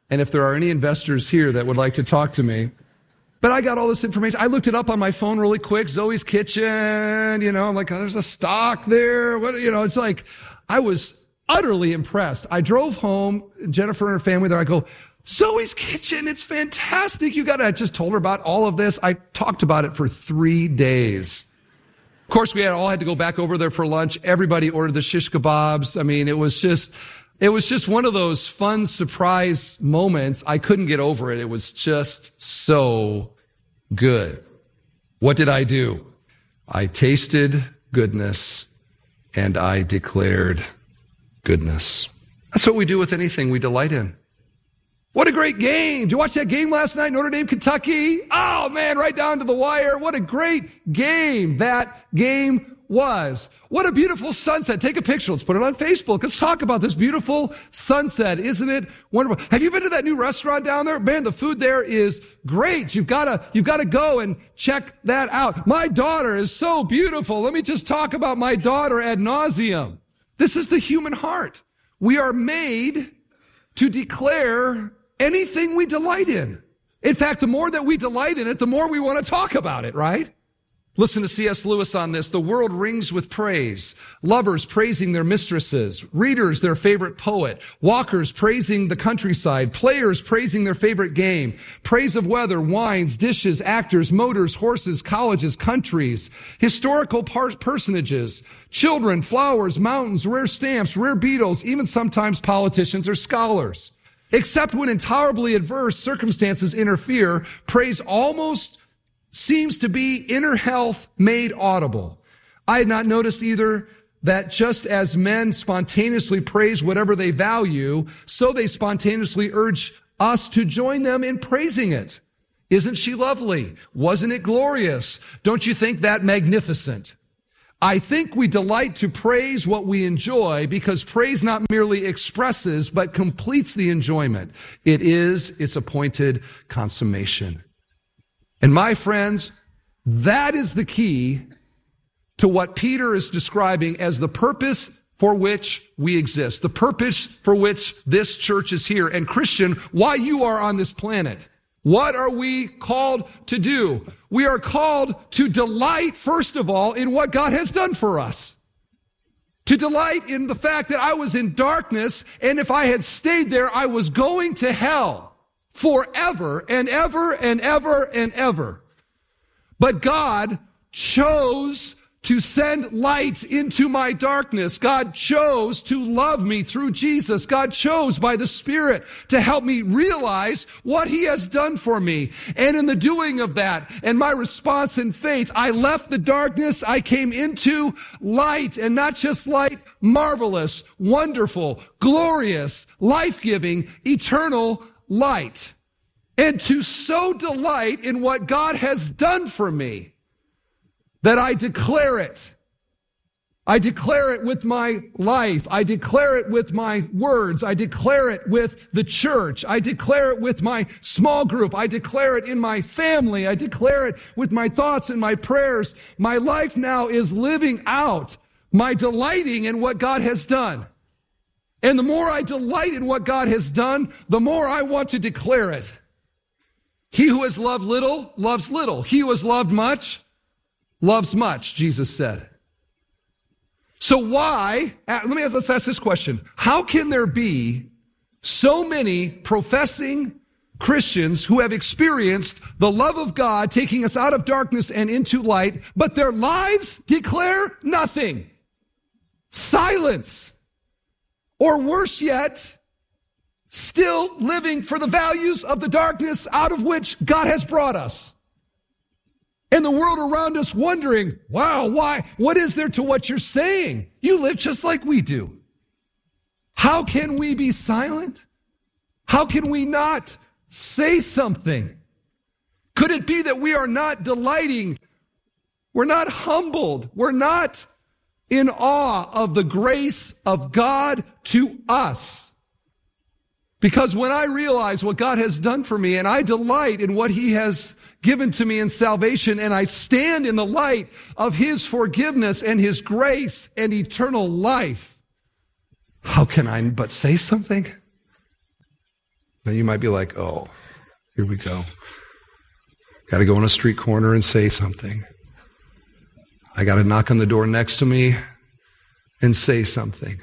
And if there are any investors here that would like to talk to me, but I got all this information. I looked it up on my phone really quick. Zoe's Kitchen, I'm like, oh, there's a stock there. It's like, I was utterly impressed. I drove home, Jennifer and her family there. I go, Zoe's Kitchen, it's fantastic. I just told her about all of this. I talked about it for 3 days. Of course, we all had to go back over there for lunch. Everybody ordered the shish kebabs. I mean, it was just one of those fun surprise moments. I couldn't get over it. It was just so good. What did I do? I tasted goodness and I declared goodness. That's what we do with anything we delight in. What a great game. Did you watch that game last night, Notre Dame, Kentucky? Oh man, right down to the wire. What a great game that game was. What a beautiful sunset. Take a picture. Let's put it on Facebook. Let's talk about this beautiful sunset. Isn't it wonderful? Have you been to that new restaurant down there? Man, the food there is great. You've got to go and check that out. My daughter is so beautiful. Let me just talk about my daughter ad nauseum. This is the human heart. We are made to declare anything we delight in. In fact, the more that we delight in it, the more we want to talk about it, right? Listen to C.S. Lewis on this. The world rings with praise. Lovers praising their mistresses. Readers their favorite poet. Walkers praising the countryside. Players praising their favorite game. Praise of weather, wines, dishes, actors, motors, horses, colleges, countries. Historical personages. Children, flowers, mountains, rare stamps, rare beetles, even sometimes politicians or scholars. Except when intolerably adverse circumstances interfere, praise almost seems to be inner health made audible. I had not noticed either that just as men spontaneously praise whatever they value, so they spontaneously urge us to join them in praising it. Isn't she lovely? Wasn't it glorious? Don't you think that magnificent? I think we delight to praise what we enjoy because praise not merely expresses, but completes the enjoyment. It is its appointed consummation. And my friends, that is the key to what Peter is describing as the purpose for which we exist, the purpose for which this church is here. And Christian, why you are on this planet. What are we called to do? We are called to delight, first of all, in what God has done for us. To delight in the fact that I was in darkness, and if I had stayed there, I was going to hell. Forever and ever and ever and ever. But God chose to send light into my darkness. God chose to love me through Jesus. God chose by the Spirit to help me realize what He has done for me. And in the doing of that and my response in faith, I left the darkness. I came into light, and not just light, marvelous, wonderful, glorious, life-giving, eternal light. And to so delight in what God has done for me that I declare it. I declare it with my life. I declare it with my words. I declare it with the church. I declare it with my small group. I declare it in my family. I declare it with my thoughts and my prayers. My life now is living out my delighting in what God has done. And the more I delight in what God has done, the more I want to declare it. He who has loved little, loves little. He who has loved much, loves much, Jesus said. So why, let's ask this question. How can there be so many professing Christians who have experienced the love of God taking us out of darkness and into light, but their lives declare nothing? Silence. Or worse yet, still living for the values of the darkness out of which God has brought us. And the world around us wondering, wow, why? What is there to what you're saying? You live just like we do. How can we be silent? How can we not say something? Could it be that we are not delighting? We're not humbled. We're not in awe of the grace of God to us. Because when I realize what God has done for me and I delight in what He has given to me in salvation and I stand in the light of His forgiveness and His grace and eternal life, how can I but say something? Now you might be like, oh, here we go. Got to go on a street corner and say something. I got to knock on the door next to me and say something.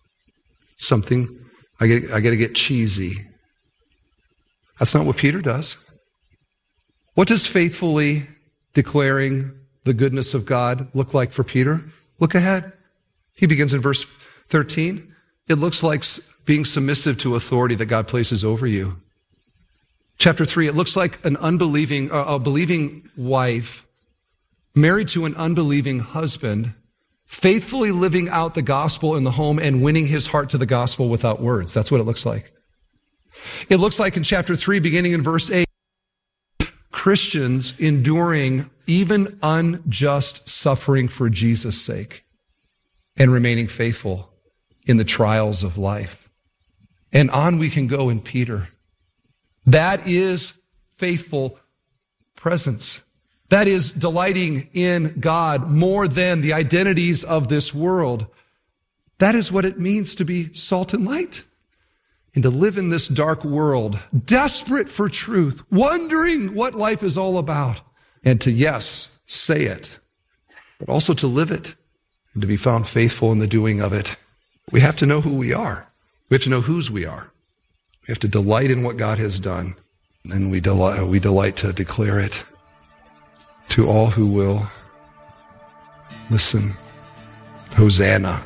I got to get cheesy. That's not what Peter does. What does faithfully declaring the goodness of God look like for Peter? Look ahead. He begins in verse 13. It looks like being submissive to authority that God places over you. Chapter 3, it looks like a believing wife married to an unbelieving husband, faithfully living out the gospel in the home and winning his heart to the gospel without words. That's what it looks like. It looks like in chapter 3, beginning in verse 8, Christians enduring even unjust suffering for Jesus' sake and remaining faithful in the trials of life. And on we can go in Peter. That is faithful presence. That is delighting in God more than the identities of this world. That is what it means to be salt and light and to live in this dark world, desperate for truth, wondering what life is all about, and to, yes, say it, but also to live it and to be found faithful in the doing of it. We have to know who we are. We have to know whose we are. We have to delight in what God has done, and we delight to declare it to all who will listen. Hosanna.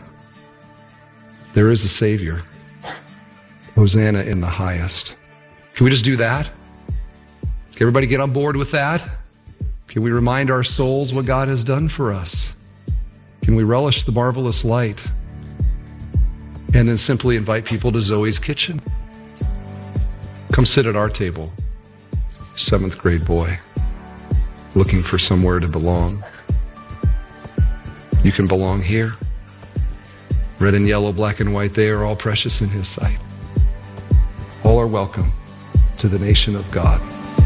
There is a Savior. Hosanna in the highest. Can we just do that? Can everybody get on board with that? Can we remind our souls what God has done for us? Can we relish the marvelous light? And then simply invite people to Zoe's kitchen. Come sit at our table. 7th grade boy, looking for somewhere to belong. You can belong here. Red and yellow, black and white, they are all precious in His sight. All are welcome to the nation of God.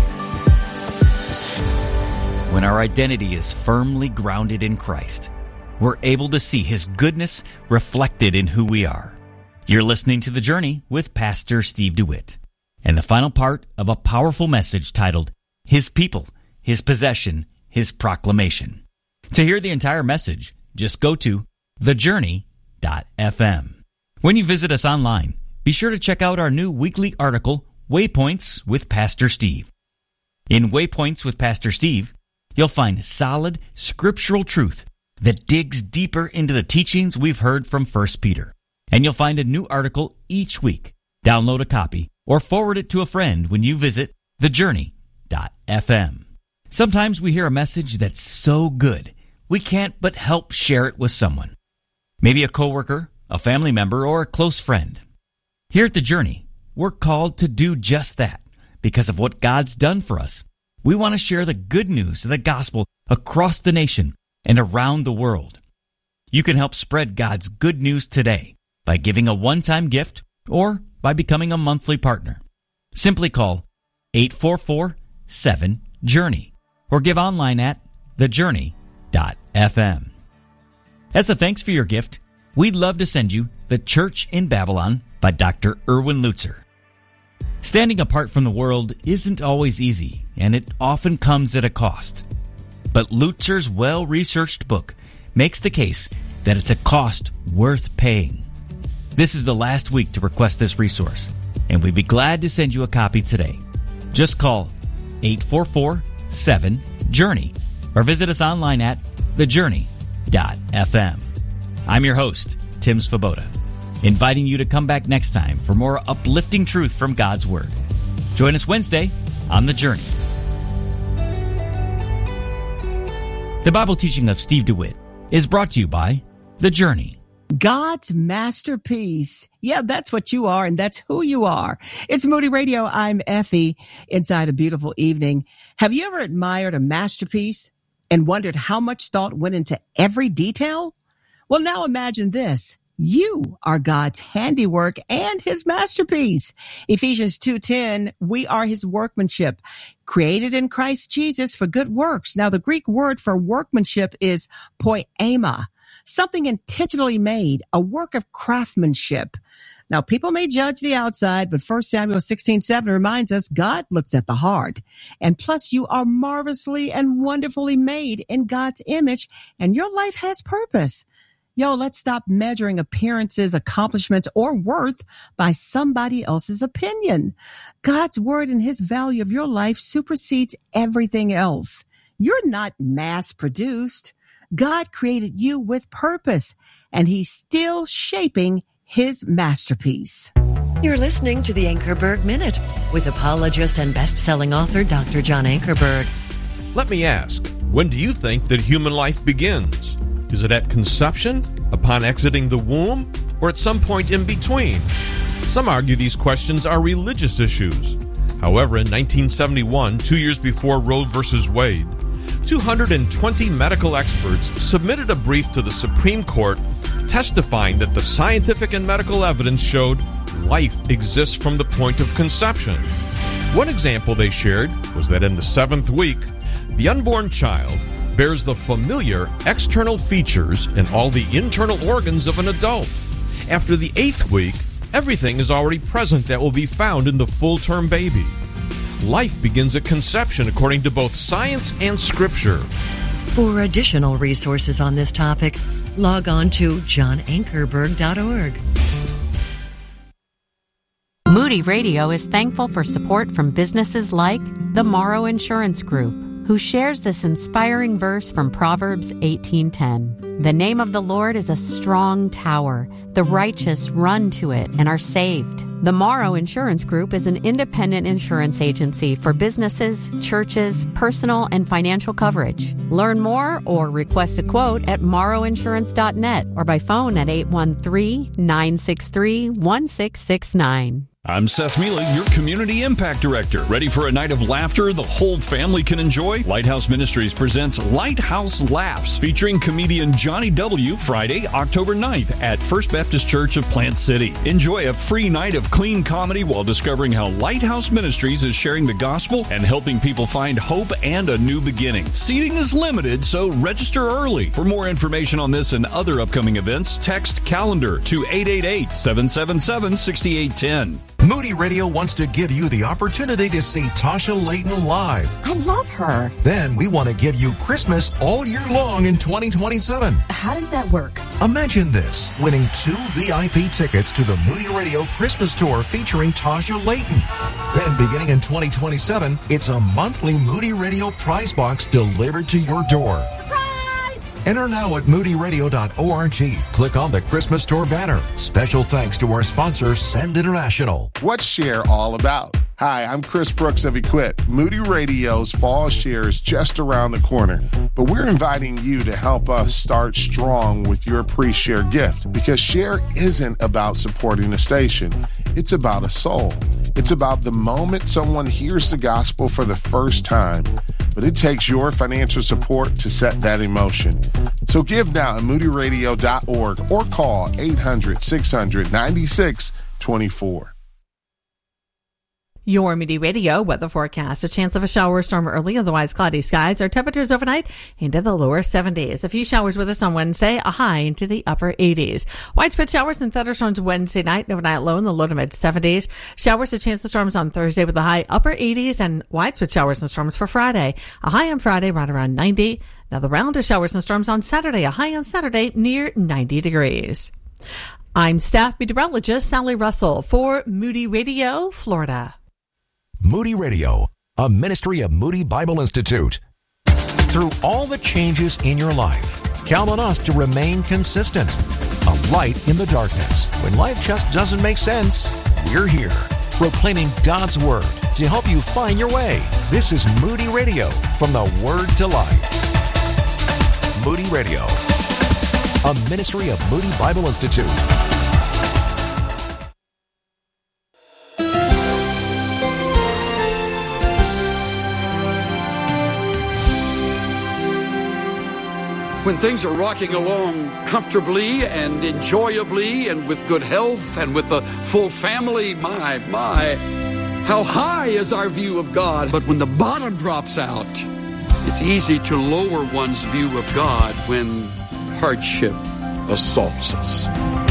When our identity is firmly grounded in Christ, we're able to see His goodness reflected in who we are. You're listening to The Journey with Pastor Steve DeWitt, and the final part of a powerful message titled, His People, His Possession, His Proclamation. To hear the entire message, just go to thejourney.fm. When you visit us online, be sure to check out our new weekly article, Waypoints with Pastor Steve. In Waypoints with Pastor Steve, you'll find solid scriptural truth that digs deeper into the teachings we've heard from 1 Peter. And you'll find a new article each week. Download a copy or forward it to a friend when you visit thejourney.fm. Sometimes we hear a message that's so good, we can't but help share it with someone. Maybe a coworker, a family member, or a close friend. Here at The Journey, we're called to do just that. Because of what God's done for us, we want to share the good news of the gospel across the nation and around the world. You can help spread God's good news today by giving a one-time gift or by becoming a monthly partner. Simply call 844-7-JOURNEY or give online at thejourney.fm. As a thanks for your gift, we'd love to send you The Church in Babylon by Dr. Erwin Lutzer. Standing apart from the world isn't always easy, and it often comes at a cost. But Lutzer's well-researched book makes the case that it's a cost worth paying. This is the last week to request this resource, and we'd be glad to send you a copy today. Just call 844-7-JOURNEY or visit us online at thejourney.fm. I'm your host, Tim Svoboda, inviting you to come back next time for more uplifting truth from God's Word. Join us Wednesday on The Journey. The Bible teaching of Steve DeWitt is brought to you by The Journey. God's masterpiece. Yeah, that's what you are, and that's who you are. It's Moody Radio. I'm Effie inside a beautiful evening. Have you ever admired a masterpiece and wondered how much thought went into every detail? Well, now imagine this. You are God's handiwork and His masterpiece. Ephesians 2:10, we are His workmanship, created in Christ Jesus for good works. Now, the Greek word for workmanship is poema, something intentionally made, a work of craftsmanship. Now, people may judge the outside, but 1 Samuel 16:7 reminds us God looks at the heart. And plus, you are marvelously and wonderfully made in God's image, and your life has purpose. Let's stop measuring appearances, accomplishments, or worth by somebody else's opinion. God's word and his value of your life supersedes everything else. You're not mass-produced. God created you with purpose, and he's still shaping his masterpiece. You're listening to the Ankerberg Minute with apologist and best-selling author Dr. John Ankerberg. Let me ask, when do you think that human life begins? Is it at conception, upon exiting the womb, or at some point in between? Some argue these questions are religious issues. However, in 1971, 2 years before Roe v. Wade, 220 medical experts submitted a brief to the Supreme Court testifying that the scientific and medical evidence showed life exists from the point of conception. One example they shared was that in the 7th week, the unborn child bears the familiar external features and all the internal organs of an adult. After the 8th week, everything is already present that will be found in the full-term baby. Life begins at conception according to both science and Scripture. For additional resources on this topic, log on to johnankerberg.org. Moody Radio is thankful for support from businesses like the Morrow Insurance Group, who shares this inspiring verse from Proverbs 18:10. The name of the Lord is a strong tower. The righteous run to it and are saved. The Morrow Insurance Group is an independent insurance agency for businesses, churches, personal and financial coverage. Learn more or request a quote at morrowinsurance.net or by phone at 813-963-1669. I'm Seth Mealy, your Community Impact Director. Ready for a night of laughter the whole family can enjoy? Lighthouse Ministries presents Lighthouse Laughs, featuring comedian Johnny W. Friday, October 9th at First Baptist Church of Plant City. Enjoy a free night of clean comedy while discovering how Lighthouse Ministries is sharing the gospel and helping people find hope and a new beginning. Seating is limited, so register early. For more information on this and other upcoming events, text CALENDAR to 888-777-6810. Moody Radio wants to give you the opportunity to see Tasha Layton live. I love her. Then we want to give you Christmas all year long in 2027. How does that work? Imagine this, winning 2 VIP tickets to the Moody Radio Christmas Tour featuring Tasha Layton. Then beginning in 2027, it's a monthly Moody Radio prize box delivered to your door. Surprise! Enter now at moodyradio.org. Click on the Christmas Tour banner. Special thanks to our sponsor, Send International. What's Share all about? Hi, I'm Chris Brooks of Equip. Moody Radio's Fall Share is just around the corner, but we're inviting you to help us start strong with your pre-share gift, because Share isn't about supporting a station. It's about a soul. It's about the moment someone hears the gospel for the first time, but it takes your financial support to set that in motion. So give now at moodyradio.org or call 800-600-9624. Your Moody Radio weather forecast. A chance of a shower or storm early, otherwise cloudy skies. Our temperatures overnight into the lower 70s. A few showers with us on Wednesday, a high into the upper 80s. Widespread showers and thunderstorms Wednesday night, overnight low in the low to mid 70s. Showers, a chance of storms on Thursday with a high upper 80s, and widespread showers and storms for Friday. A high on Friday right around 90. Another round of showers and storms on Saturday, a high on Saturday near 90 degrees. I'm staff meteorologist Sally Russell for Moody Radio, Florida. Moody Radio, a ministry of Moody Bible Institute. Through all the changes in your life, count on us to remain consistent. A light in the darkness. When life just doesn't make sense, we're here, proclaiming God's Word to help you find your way. This is Moody Radio, from the Word to Life. Moody Radio, a ministry of Moody Bible Institute. When things are rocking along comfortably and enjoyably and with good health and with a full family, my, how high is our view of God? But when the bottom drops out, it's easy to lower one's view of God when hardship assaults us.